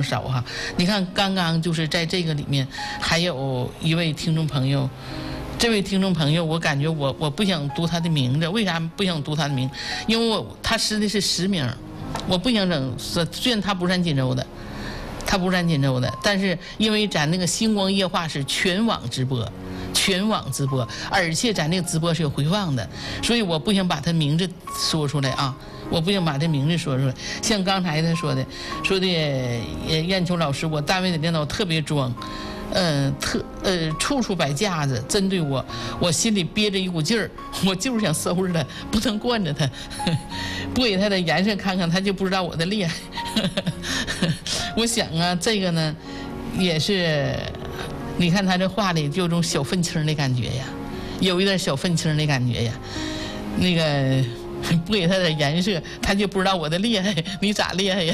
少哈。你看刚刚就是在这个里面，还有一位听众朋友。这位听众朋友，我感觉我不想读他的名字，为啥不想读他的名？因为他施的是实名，我不想整。虽然他不是锦州的，但是因为咱那个星光夜话是全网直播，而且咱那个直播是有回放的，所以我不想把他名字说出来啊，像刚才他说的，燕秋老师，我单位的领导特别装。处处摆架子针对我，我心里憋着一股劲儿，我就是想收拾他，不能惯着他，不给他的颜色看看，他就不知道我的厉害。我想啊，这个呢，也是，你看他这话里就有种小愤青的感觉呀，有一点小愤青的感觉呀，那个。不给他点颜色，他就不知道我的厉害，你咋厉害呀？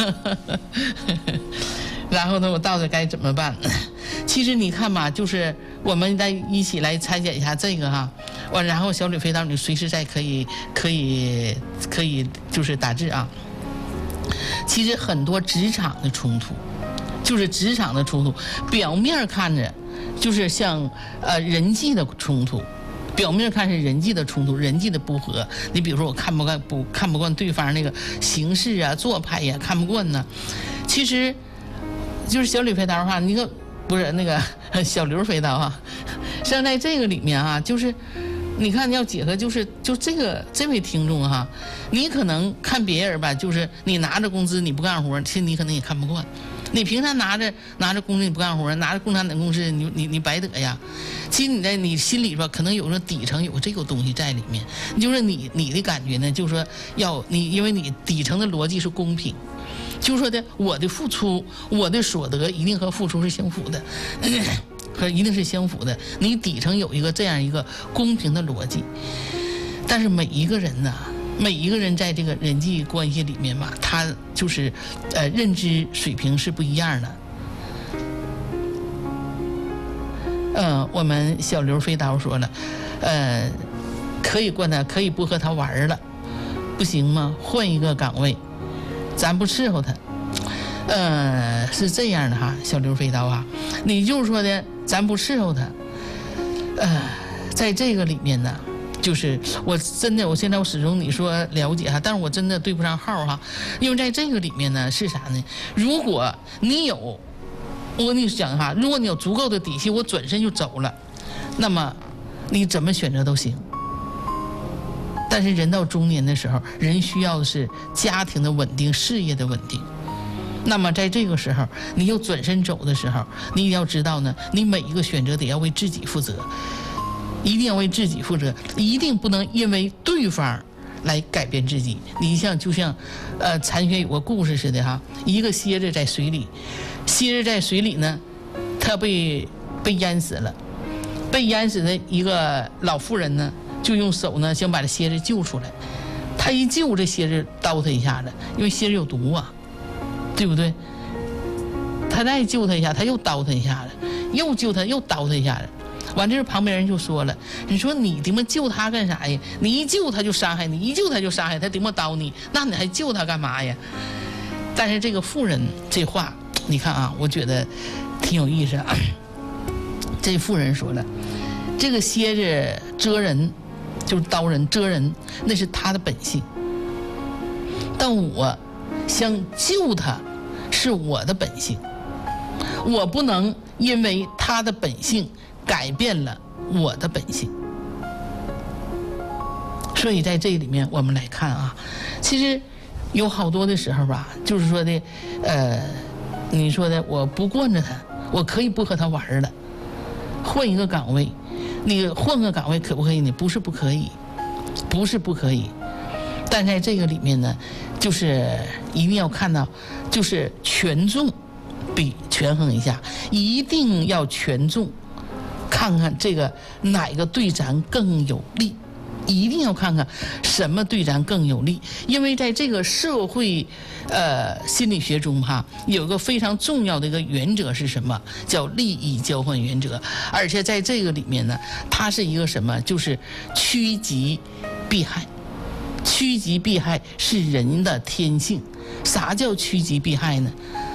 然后呢，我到底该怎么办？其实你看吧，就是我们再一起来拆解一下这个哈。然后小吕飞刀，你随时再可以就是打字啊。其实很多职场的冲突，表面看着就是像人际的冲突。表面看是人际的冲突，人际的不和。你比如说，我看不惯对方那个行事啊、做派呀，看不惯呢。其实，就是小吕飞刀哈，你可不是那个小刘飞刀哈。像在这个里面啊，就是你看要结合，就这位听众哈，你可能看别人吧，就是你拿着工资你不干活，其实你可能也看不惯。你凭啥拿着工资你不干活，拿着共产党公司你白得呀？其实你在你心里边可能有个底层有这个东西在里面，就是你的感觉呢，就是说因为你底层的逻辑是公平，就是说的我的付出我的所得一定和付出是相符的，一定是相符的。你底层有一个这样一个公平的逻辑，但是每一个人在这个人际关系里面嘛，他就是认知水平是不一样的。我们小刘飞刀说了，可以惯他，可以不和他玩了，不行吗？换一个岗位，咱不伺候他。是这样的哈，小刘飞刀啊，你就是说的，咱不伺候他。在这个里面呢。就是我现在我始终你说了解哈，但是我真的对不上号哈，因为在这个里面呢是啥呢？如果你有，我跟你讲哈，如果你有足够的底气，我转身就走了，那么你怎么选择都行。但是人到中年的时候，人需要的是家庭的稳定，事业的稳定。那么在这个时候，你又转身走的时候，你要知道呢，你每一个选择得要为自己负责。一定要为自己负责，一定不能因为对方来改变自己。你就像残雪有个故事似的哈，一个蝎子在水里，呢，他被淹死了，被淹死的一个老妇人呢，就用手呢想把这蝎子救出来，他一救这蝎子刀他一下子，因为蝎子有毒啊，对不对？他再救他一下，他又刀他一下子，又救他又刀他一下子。完，这旁边人就说了：“你说你他妈救他干啥呀？你一救他就伤害你，他他妈刀你，那你还救他干嘛呀？”但是这个妇人这话，你看啊，我觉得挺有意思啊。这妇人说了：“这个蝎子蛰人，就是刀人蛰人，那是他的本性。但我想救他，是我的本性，我不能因为他的本性。”改变了我的本性，所以在这里面我们来看啊，其实有好多的时候吧，就是说的，你说的我不惯着他，我可以不和他玩了，换一个岗位，你换个岗位可不可以呢？不是不可以，但在这个里面呢，就是一定要看到，就是权重比权衡一下，一定要权重。看看这个哪个对咱更有利，一定要看看什么对咱更有利，因为在这个社会心理学中哈，有一个非常重要的一个原则是什么？叫利益交换原则。而且在这个里面呢，它是一个什么？就是趋吉避害。趋吉避害是人的天性。啥叫趋吉避害呢？